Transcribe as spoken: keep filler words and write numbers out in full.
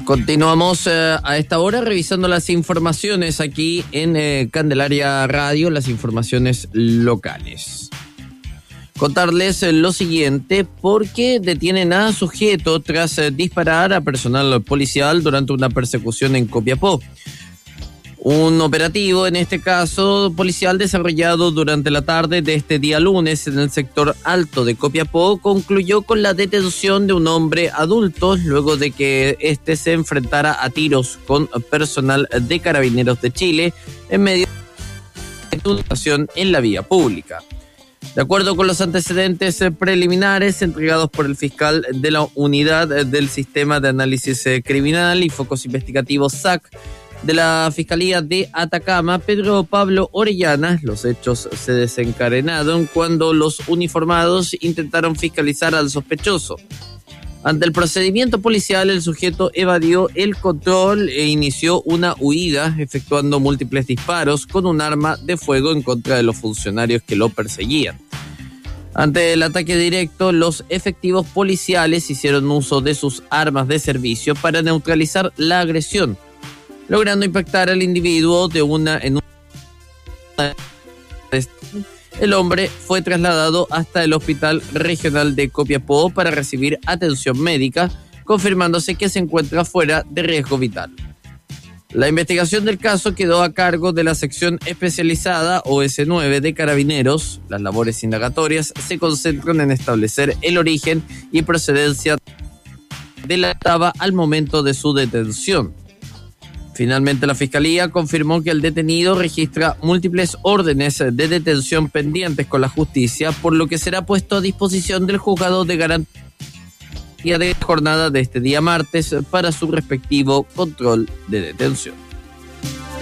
Continuamos eh, a esta hora revisando las informaciones aquí en eh, Candelaria Radio, las informaciones locales. Contarles eh, lo siguiente, porque detienen a sujeto tras eh, disparar a personal policial durante una persecución en Copiapó. Un operativo, en este caso policial, desarrollado durante la tarde de este día lunes en el sector alto de Copiapó, concluyó con la detención de un hombre adulto luego de que éste se enfrentara a tiros con personal de Carabineros de Chile en medio de una situación en la vía pública. De acuerdo con los antecedentes preliminares entregados por el fiscal de la Unidad del Sistema de Análisis Criminal y Focos Investigativos S A C de la Fiscalía de Atacama, Pedro Pablo Orellana, los hechos se desencadenaron cuando los uniformados intentaron fiscalizar al sospechoso. Ante el procedimiento policial, el sujeto evadió el control e inició una huida, efectuando múltiples disparos con un arma de fuego en contra de los funcionarios que lo perseguían. Ante el ataque directo, los efectivos policiales hicieron uso de sus armas de servicio para neutralizar la agresión, logrando impactar al individuo de una en una. El hombre fue trasladado hasta el Hospital Regional de Copiapó para recibir atención médica, confirmándose que se encuentra fuera de riesgo vital. La investigación del caso quedó a cargo de la sección especializada O S nueve de Carabineros. Las labores indagatorias se concentran en establecer el origen y procedencia de la taba al momento de su detención. Finalmente, la Fiscalía confirmó que el detenido registra múltiples órdenes de detención pendientes con la justicia, por lo que será puesto a disposición del juzgado de garantía de jornada de este día martes para su respectivo control de detención.